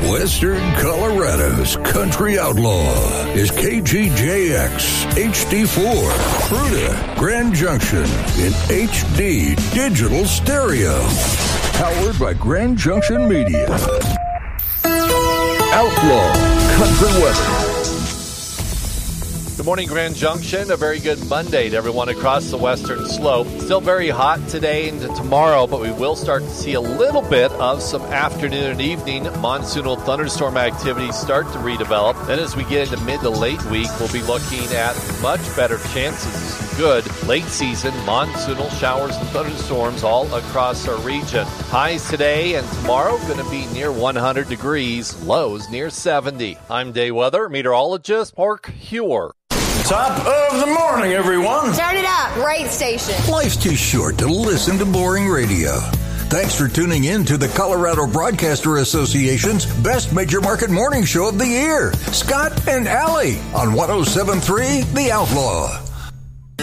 Western Colorado's country outlaw is KGJX HD4, Fruita, Grand Junction in HD digital stereo. Powered by Grand Junction Media. Outlaw Country Weather. Good morning, Grand Junction. A very good Monday to everyone across the western slope. Still very hot today and tomorrow, but we will start to see a little bit of some afternoon and evening monsoonal thunderstorm activity start to redevelop. Then as we get into mid to late week, we'll be looking at much better chances of some good late season monsoonal showers and thunderstorms all across our region. Highs today and tomorrow going to be near 100 degrees, lows near 70. I'm day weather meteorologist Mark Hewer. Top of the morning, everyone. Turn it up. Great station. Life's too short to listen to boring radio. Thanks for tuning in to the Colorado Broadcaster Association's best major market morning show of the year. Scott and Allie on 107.3 The Outlaw.